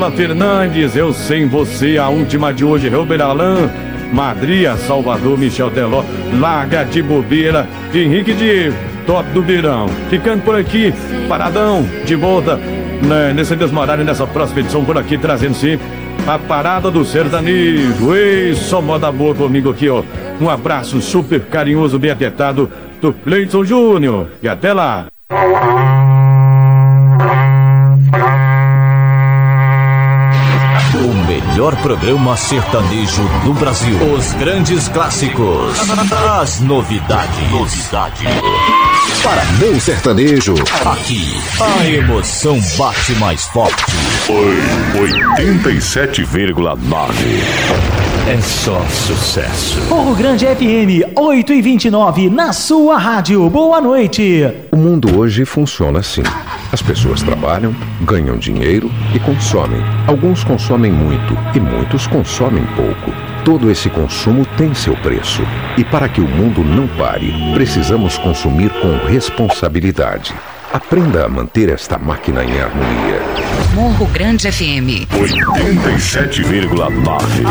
Paula Fernandes, Eu Sem Você, a última de hoje, Robert Alain, Madria, Salvador, Michel Teló, Larga de Bobeira, Henrique Diego, Top do Beirão. Ficando por aqui, paradão, de volta, né, nesse mesmo horário, nessa próxima edição, por aqui, trazendo sempre a parada do sertanejo. Ei, só moda boa comigo aqui, ó. Um abraço super carinhoso, bem apertado do Cleiton Júnior. E até lá. O melhor programa sertanejo do Brasil. Os grandes clássicos. As novidades. Para meu sertanejo, aqui a emoção bate mais forte. 87,9. É só sucesso. Morro Grande FM 8h29 na sua rádio. Boa noite. O mundo hoje funciona assim. As pessoas trabalham, ganham dinheiro e consomem. Alguns consomem muito e muitos consomem pouco. Todo esse consumo tem seu preço. E para que o mundo não pare, precisamos consumir com responsabilidade. Aprenda a manter esta máquina em harmonia. Morro Grande FM 87,9.